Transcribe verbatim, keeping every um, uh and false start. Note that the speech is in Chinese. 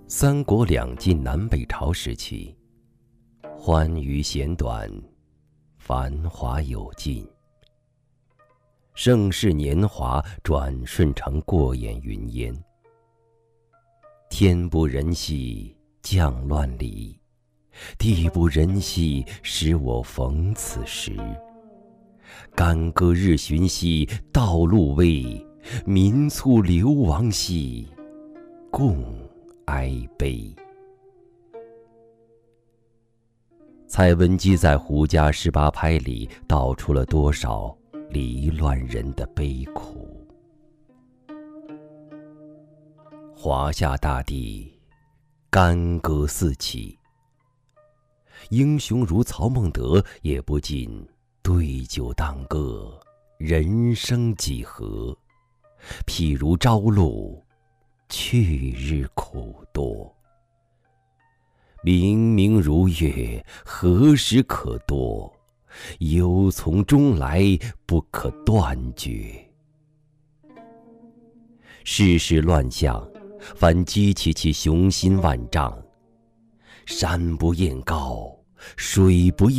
三国两晋南北朝时期，欢愉弦短，繁华有尽。盛世年华转瞬成过眼云烟。天不仁兮降乱离，地不仁兮使我逢此时。干戈日寻兮道路危，民卒流亡兮共哀悲。蔡文姬在《胡笳十八拍》里道出了多少离乱人的悲苦。华夏大地，干戈四起，英雄如曹孟德也不禁对酒当歌，人生几何？譬如朝露，去日苦多。明明如月，何时可掇？忧从中来，不可断绝。世事乱象，反激起其雄心万丈。山不厌高，水不厌